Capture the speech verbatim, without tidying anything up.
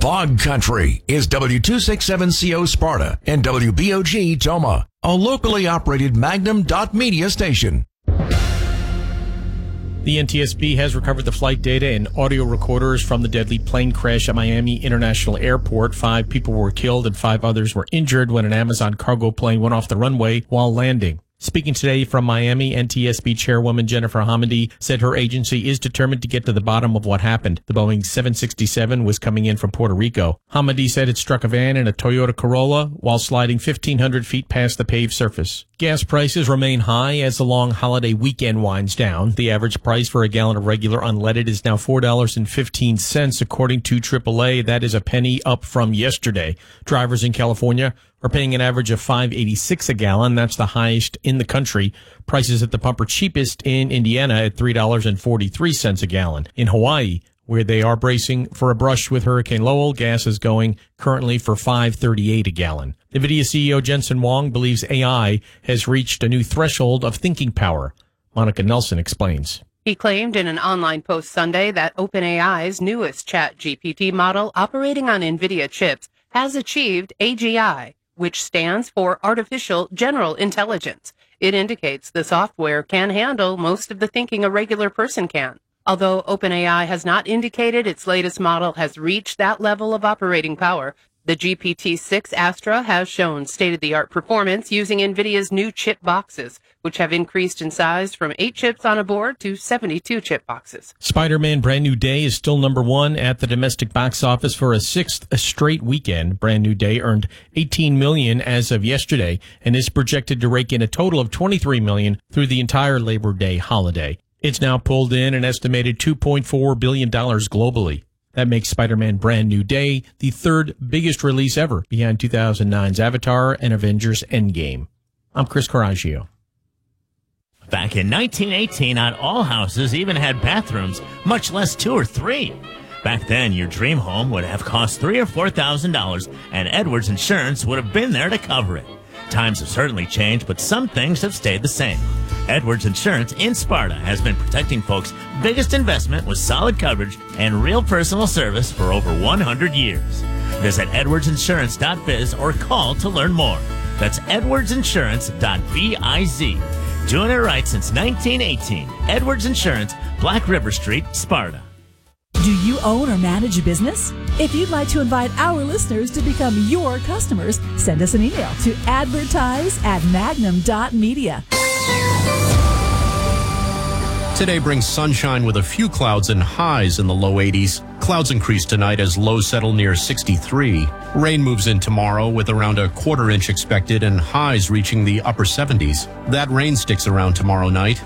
Bog Country is W two sixty-seven C O Sparta and W B O G Toma, a locally operated Magnum dot media station. The N T S B has recovered the flight data and audio recorders from the deadly plane crash at Miami International Airport. Five people were killed and five others were injured when an Amazon cargo plane went off the runway while landing. Speaking today from Miami, N T S B Chairwoman Jennifer Hamady said her agency is determined to get to the bottom of what happened. The Boeing seven sixty-seven was coming in from Puerto Rico. Hamady said it struck a van in a Toyota Corolla while sliding fifteen hundred feet past the paved surface. Gas prices remain high as the long holiday weekend winds down. The average price for a gallon of regular unleaded is now four dollars and fifteen cents, according to triple A. That is a penny up from yesterday. Drivers in California are paying an average of five dollars and eighty-six cents a gallon. That's the highest in the country. Prices at the pump are cheapest in Indiana at three dollars and forty-three cents a gallon. In Hawaii, where they are bracing for a brush with Hurricane Lowell, gas is going currently for five dollars and thirty-eight cents a gallon. NVIDIA C E O Jensen Huang believes A I has reached a new threshold of thinking power. Monica Nelson explains. He claimed in an online post Sunday that OpenAI's newest Chat G P T model operating on NVIDIA chips has achieved A G I, which stands for Artificial General Intelligence. It indicates the software can handle most of the thinking a regular person can. Although OpenAI has not indicated its latest model has reached that level of operating power, the G P T six Astra has shown state-of-the-art performance using NVIDIA's new chip boxes, which have increased in size from eight chips on a board to seventy-two chip boxes. Spider-Man Brand New Day is still number one at the domestic box office for a sixth straight weekend. Brand New Day earned eighteen million dollars as of yesterday and is projected to rake in a total of twenty-three million dollars through the entire Labor Day holiday. It's now pulled in an estimated two point four billion dollars globally. That makes Spider-Man Brand New Day the third biggest release ever, behind two thousand nine's Avatar and Avengers Endgame. I'm Chris Coraggio. Back in nineteen eighteen, not all houses even had bathrooms, much less two or three. Back then, your dream home would have cost three or four thousand dollars, and Edwards Insurance would have been there to cover it. Times have certainly changed, but some things have stayed the same. Edwards Insurance in Sparta has been protecting folks' biggest investment with solid coverage and real personal service for over one hundred years. Visit edwards insurance dot biz or call to learn more. That's edwards insurance dot biz. Doing it right since nineteen eighteen. Edwards Insurance, Black River Street, Sparta. Do you own or manage a business? If you'd like to invite our listeners to become your customers, send us an email to advertise at magnum dot media. Today brings sunshine with a few clouds and highs in the low eighties. Clouds increase tonight as lows settle near sixty-three. Rain moves in tomorrow with around a quarter inch expected and highs reaching the upper seventies. That rain sticks around tomorrow night.